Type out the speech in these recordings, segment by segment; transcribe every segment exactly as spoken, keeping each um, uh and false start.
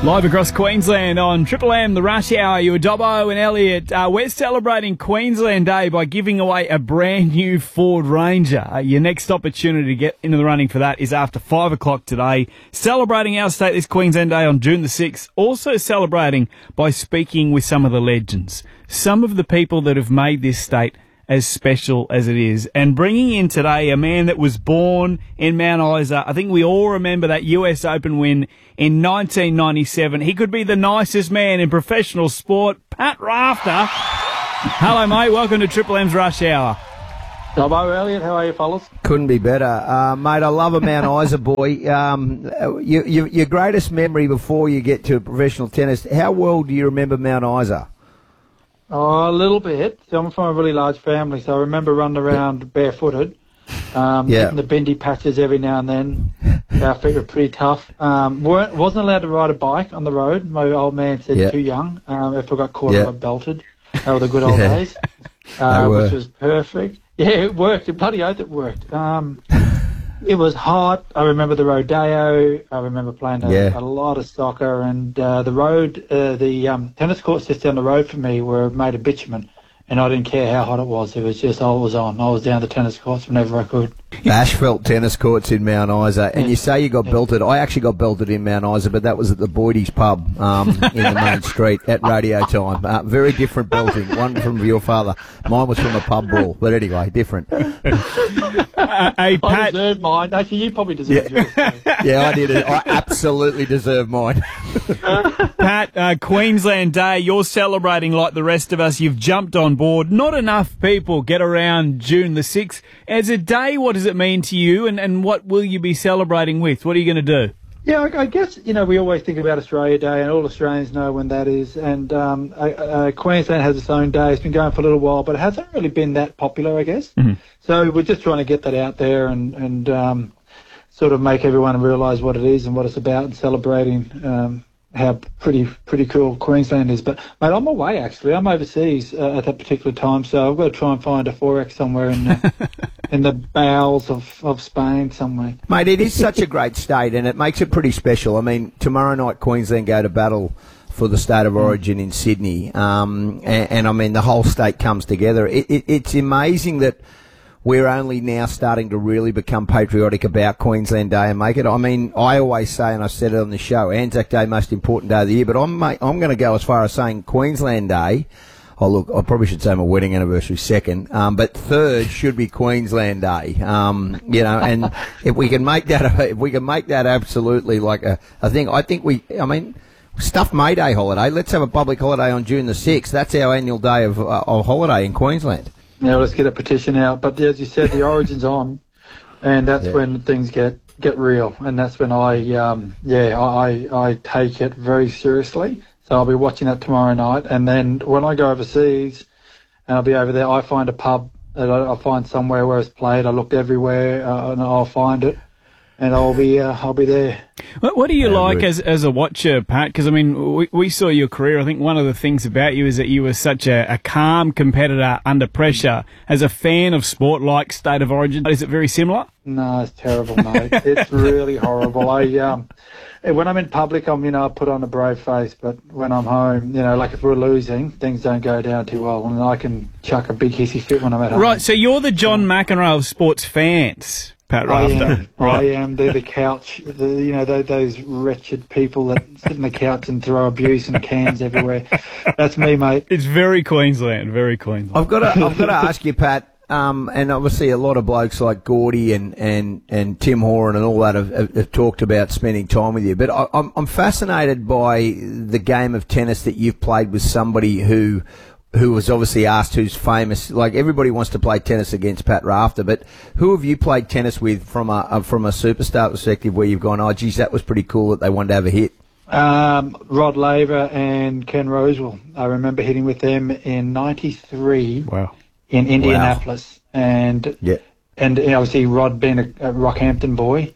Live across Queensland on Triple M, the Rush Hour. You were Dobbo and Elliot. Uh, we're celebrating Queensland Day by giving away a brand new Ford Ranger. Uh, your next opportunity to get into the running for that is after five o'clock today. Celebrating our state this Queensland Day on June the sixth. Also celebrating by speaking with some of the legends. Some of the people that have made this state as special as it is. And bringing in today a man that was born in Mount Isa. I think we all remember that U S Open win in nineteen ninety-seven. He could be the nicest man in professional sport. Pat Rafter. Hello, mate. Welcome to Triple M's Rush Hour. Hello, Elliot. How are you, fellas? Couldn't be better. Uh, mate, I love a Mount Isa boy. Um, you, you, your greatest memory before you get to professional tennis, how well do you remember Mount Isa? Oh, a little bit. So I'm from a really large family, so I remember running around barefooted, um, yeah. hitting the bendy patches every now and then. Our feet were pretty tough. Um, weren't, wasn't allowed to ride a bike on the road. My old man said yeah. too young. Um, if I got caught, yeah. I got belted. They were the good old yeah. days, uh, which was perfect. Yeah, it worked. It bloody oath it worked. Um, it was hot. I remember the Rodeo. I remember playing a, yeah. a lot of soccer, and uh, the road, uh, the um, tennis courts just down the road from me were made of bitumen, and I didn't care how hot it was. It was just I was on. I was down the tennis courts whenever I could. Asphalt tennis courts in Mount Isa, and you say you got yeah. belted. I actually got belted in Mount Isa, but that was at the Boydie's pub um, in the main street at radio time. Uh, very different belting. One from your father. Mine was from a pub brawl, but anyway, different. uh, hey, Pat. I deserved mine. Actually, you probably deserved yeah. yours. yeah, I did. I absolutely deserve mine. Pat, uh, Queensland Day, you're celebrating like the rest of us. You've jumped on board. Not enough people get around June the sixth. As a day, what does it mean to you, and, and what will you be celebrating with? What are you going to do? Yeah, I, I guess, you know, we always think about Australia Day, and all Australians know when that is. And um, uh, Queensland has its own day. It's been going for a little while, but it hasn't really been that popular, I guess. Mm-hmm. So we're just trying to get that out there and, and um, sort of make everyone realise what it is and what it's about, and celebrating um, how pretty pretty cool Queensland is. But, mate, I'm away, actually. I'm overseas uh, at that particular time, so I've got to try and find a forex somewhere in the, in the bowels of, of Spain somewhere. Mate, it is such a great state, and it makes it pretty special. I mean, tomorrow night Queensland go to battle for the state of origin in Sydney, um, and, and, I mean, the whole state comes together. It, it, it's amazing that we're only now starting to really become patriotic about Queensland Day and make it. I mean, I always say, and I've said it on the show, Anzac Day, most important day of the year, but I'm I'm going to go as far as saying Queensland Day. Oh, look, I probably should say my wedding anniversary second, um, but third should be Queensland Day. Um, you know, and if we can make that, if we can make that absolutely like a, a thing, I think we, I mean, stuff May Day holiday. Let's have a public holiday on June the sixth. That's our annual day of, uh, of holiday in Queensland. Yeah, let's get a petition out. But as you said, the Origin's on, and that's yeah. when things get, get real, and that's when I, um, yeah, I I take it very seriously. So I'll be watching that tomorrow night, and then when I go overseas, and I'll be over there, I find a pub that I, I'll find somewhere where it's played. I looked everywhere, uh, and I'll find it, and I'll be uh, I'll be there. What, what do you yeah, like really. as as a watcher, Pat? Because, I mean, we, we saw your career. I think one of the things about you is that you were such a, a calm competitor under pressure. As a fan of sport like State of Origin, is it very similar? No, it's terrible, mate. It's really horrible. I um, when I'm in public, I'm you know I put on a brave face, but when I'm home, you know, like if we're losing, things don't go down too well, and I can chuck a big hissy fit when I'm at home. Right. So you're the John McEnroe of sports fans. Pat Rafter. I am. Right. I am. They're the couch. The, you know, those, those wretched people that sit on the couch and throw abuse and cans everywhere. That's me, mate. It's very Queensland. Very Queensland. I've got to. I've got to ask you, Pat. Um, and obviously, a lot of blokes like Gordy and, and, and Tim Horan and all that have, have, have talked about spending time with you. But I, I'm I'm fascinated by the game of tennis that you've played with somebody who. who was obviously asked who's famous. Like, everybody wants to play tennis against Pat Rafter, but who have you played tennis with from a, a from a superstar perspective where you've gone, oh, geez, that was pretty cool that they wanted to have a hit? Um, Rod Laver and Ken Rosewell. I remember hitting with them in ninety-three. Wow. In Indianapolis. Wow. And, yeah. and obviously Rod being a, a Rockhampton boy.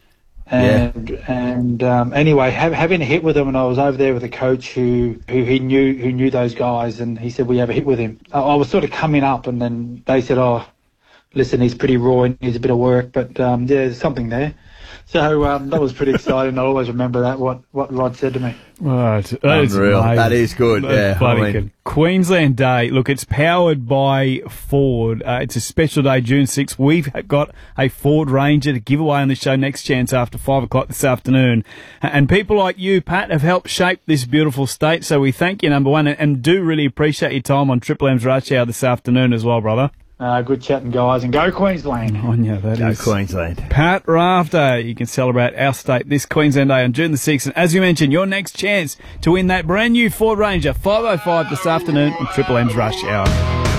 And yeah. and um, anyway, have, having a hit with him, and I was over there with a coach who, who he knew who knew those guys, and he said we have a hit with him. I, I was sort of coming up, and then they said, "Oh, listen, he's pretty raw and needs a bit of work, but um, yeah, there's something there." So um, that was pretty exciting. I'll always remember that, what, what Rod said to me. Right. That is Unreal. amazing. That is good, That's yeah, bloody I mean- good. Queensland Day. Look, it's powered by Ford. Uh, it's a special day, June sixth. We've got a Ford Ranger to give away on the show next chance after five o'clock this afternoon. And people like you, Pat, have helped shape this beautiful state, so we thank you, number one, and, and do really appreciate your time on Triple M's Rush Hour this afternoon as well, brother. Uh, good chatting, guys, and go Queensland. On you, that Go is Queensland. Pat Rafter. You can celebrate our state this Queensland Day on June the sixth. And as you mentioned, your next chance to win that brand new Ford Ranger, five oh five this afternoon on Triple M's Rush Hour.